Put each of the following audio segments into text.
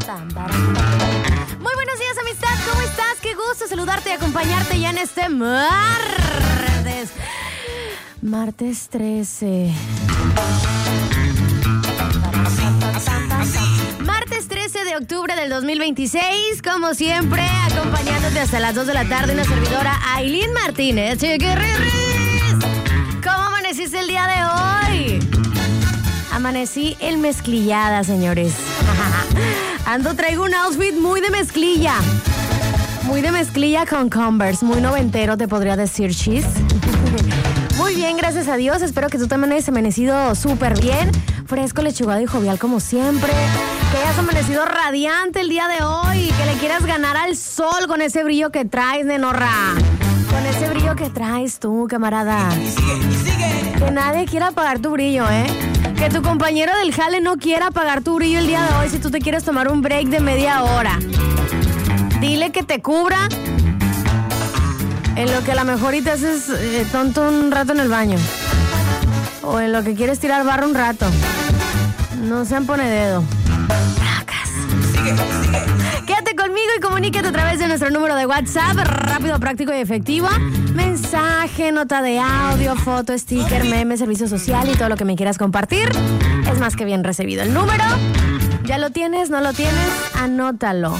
Muy buenos días, amistad, ¿cómo estás? Qué gusto saludarte y acompañarte ya en este martes 13. Martes 13 de octubre del 2026, como siempre, acompañándote hasta las 2 de la tarde, una servidora, Ailín Martínez. ¿Cómo amaneciste el día de hoy? Amanecí en mezclillada, señores. Traigo un outfit muy de mezclilla. Muy de mezclilla con Converse. Muy noventero, te podría decir, chis. Muy bien, gracias a Dios. Espero que tú también hayas amanecido súper bien. Fresco, lechugado y jovial como siempre. Que hayas amanecido radiante el día de hoy. Que le quieras ganar al sol con ese brillo que traes, nenorra. Con ese brillo que traes tú, camarada. Que nadie quiera apagar tu brillo, ¿eh? Que tu compañero del jale no quiera apagar tu brillo el día de hoy si tú te quieres tomar un break de media hora. Dile que te cubra en lo que a lo mejor y te haces tonto un rato en el baño. O en lo que quieres tirar barro un rato. No sean pone dedo. Quédate conmigo y comunícate a través de nuestro número de WhatsApp, rápido, práctico y efectivo. Mensaje, nota de audio, foto, sticker, meme, servicio social y todo lo que me quieras compartir. Es más que bien recibido. El número, ¿ya lo tienes? ¿No lo tienes? Anótalo.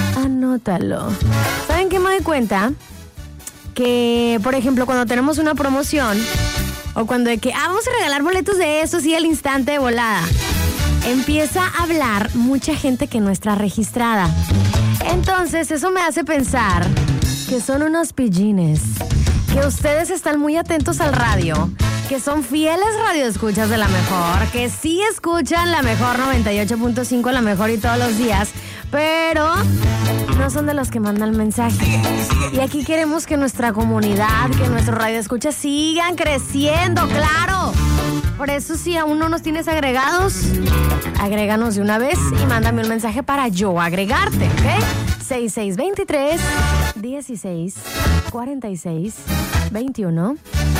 ¿Saben qué me doy cuenta? Que, por ejemplo, cuando tenemos una promoción o cuando de que, vamos a regalar boletos de eso, sí, al instante de volada. Empieza a hablar mucha gente que no está registrada. Entonces, eso me hace pensar que son unos pillines, que ustedes están muy atentos al radio, que son fieles radioescuchas de La Mejor, que sí escuchan La Mejor 98.5, La Mejor y todos los días, pero no son de los que mandan mensaje. Y aquí queremos que nuestra comunidad, que nuestros radioescuchas sigan creciendo, claro. Por eso, si aún no nos tienes agregados, agréganos de una vez y mándame un mensaje para yo agregarte, ¿ok? 6623-1646-21.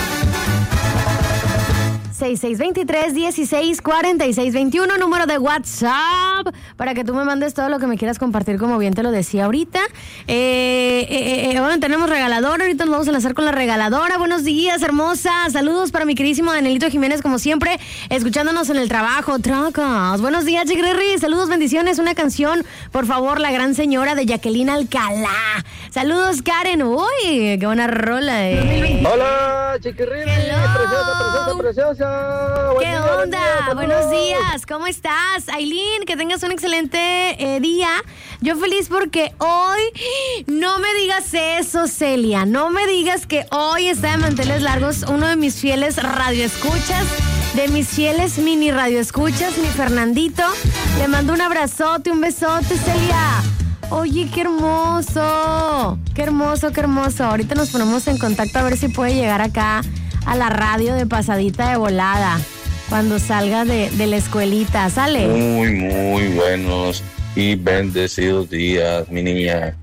6623-1646-21, número de WhatsApp, para que tú me mandes todo lo que me quieras compartir, como bien te lo decía ahorita. Bueno, tenemos regaladora, ahorita nos vamos a lanzar con la regaladora. Buenos días, hermosa. Saludos para mi queridísimo Danielito Jiménez, como siempre, escuchándonos en el trabajo. Tracas. Buenos días, Chiquirri. Saludos, bendiciones. Una canción, por favor, La Gran Señora de Jacqueline Alcalá. Saludos, Karen. Uy, qué buena rola, Hola, Chiquirri. Preciosa. ¿Qué onda? Buenos días, ¿cómo estás? Ailín, que tengas un excelente día. Yo feliz porque hoy, no me digas eso, Celia, no me digas que hoy está de manteles largos uno de mis fieles radioescuchas, de mis fieles mini radioescuchas, mi Fernandito. Le mando un abrazote, un besote, Celia. Oye, qué hermoso, qué hermoso, qué hermoso. Ahorita nos ponemos en contacto a ver si puede llegar acá a la radio de pasadita de volada cuando salga de la escuelita. ¿Sale? Muy buenos y bendecidos días, mi niña.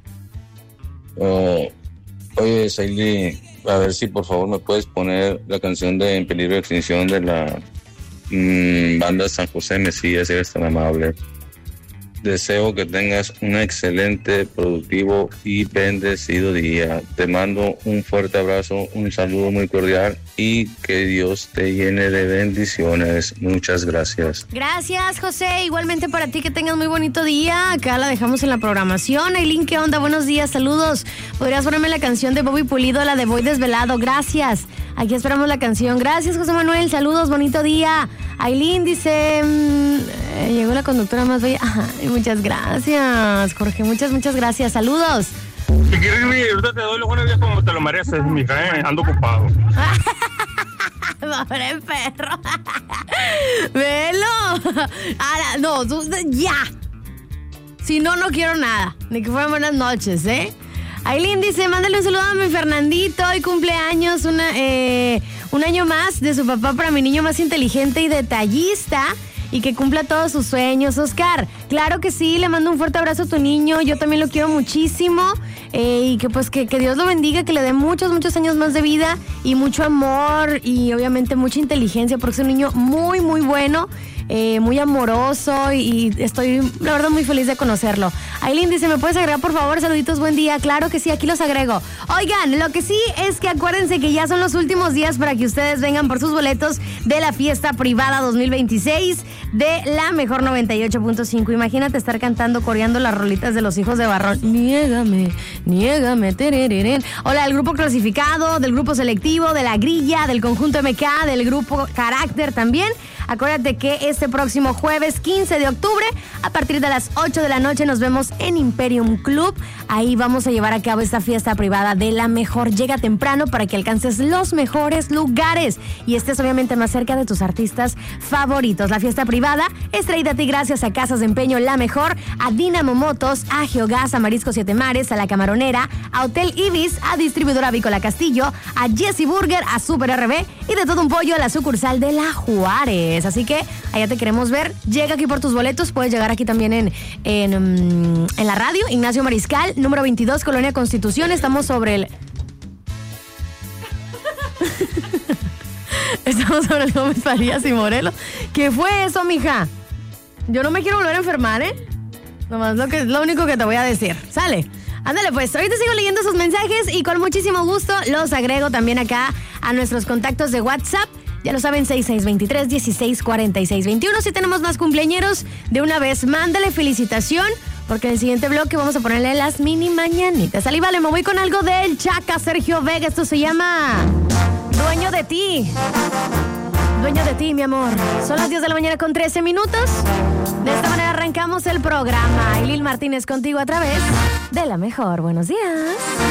Oye, Saily, a ver si por favor me puedes poner la canción de En Peligro de Extinción de la banda San José Mesías, si eres tan amable. Deseo que tengas un excelente, productivo y bendecido día. Te mando un fuerte abrazo, un saludo muy cordial y que Dios te llene de bendiciones. Muchas gracias. Gracias, José. Igualmente para ti, que tengas muy bonito día. Acá la dejamos en la programación. Ailín, ¿qué onda? Buenos días, saludos. ¿Podrías ponerme la canción de Bobby Pulido, la de Voy Desvelado? Gracias. Aquí esperamos la canción. Gracias, José Manuel. Saludos, bonito día. Ailín dice... llegó la conductora más bella. Muchas gracias, Jorge. Muchas gracias. Saludos. Si quieres, ahorita te doy los buenos días como te lo mereces, mija, ando ocupado. Pobre perro. Velo. Ahora, no, tú, ya. Si no, no quiero nada. Ni que fueran buenas noches, ¿eh? Ailín dice, mándale un saludo a mi Fernandito. Hoy cumpleaños, un año más de su papá para mi niño más inteligente y detallista. Y que cumpla todos sus sueños. Oscar, Claro que sí, le mando un fuerte abrazo a tu niño, yo también lo quiero muchísimo y que pues que Dios lo bendiga, que le dé muchos años más de vida y mucho amor y obviamente mucha inteligencia porque es un niño muy bueno. Muy amoroso y estoy, la verdad, muy feliz de conocerlo. Aileen dice, ¿me puedes agregar, por favor? Saluditos, buen día. Claro que sí, aquí los agrego. Oigan, lo que sí es que acuérdense que ya son los últimos días para que ustedes vengan por sus boletos de la fiesta privada 2026 de la Mejor 98.5. Imagínate estar cantando, coreando las rolitas de los hijos de Barrón. Niégame, terereren. Hola, del grupo clasificado, del grupo selectivo, de la grilla, del conjunto MK, del grupo Carácter también. Acuérdate que este próximo jueves 15 de octubre, a partir de las 8 de la noche, nos vemos en Imperium Club. Ahí vamos a llevar a cabo esta fiesta privada de la Mejor. Llega temprano para que alcances los mejores lugares y estés obviamente más cerca de tus artistas favoritos. La fiesta privada es traída a ti gracias a Casas de Empeño La Mejor, a Dinamo Motos, a Geogas, a Marisco Siete Mares, a La Camaronera, a Hotel Ibis, a Distribuidora Avícola Castillo, a Jesse Burger, a Super RB y de todo un pollo a la sucursal de La Juárez. Así que allá te queremos ver. Llega aquí por tus boletos. Puedes llegar aquí también en la radio. Ignacio Mariscal, número 22, Colonia Constitución. Estamos sobre el... Estamos sobre el Gómez Farías y Morelos. ¿Qué fue eso, mija? Yo no me quiero volver a enfermar, ¿eh? Nomás lo único que te voy a decir. Sale. Ándale pues, ahorita sigo leyendo sus mensajes y con muchísimo gusto los agrego también acá a nuestros contactos de WhatsApp. Ya lo saben, 6623-164621. Si tenemos más cumpleañeros, de una vez, mándale felicitación, porque en el siguiente bloque vamos a ponerle las mini mañanitas. Salí, vale, me voy con algo del Chaca, Sergio Vega. Esto se llama Dueño de ti. Dueño de ti, mi amor. Son las 10 de la mañana con 13 minutos. De esta manera arrancamos el programa. Ailil Martínez contigo a través de La Mejor. Buenos días.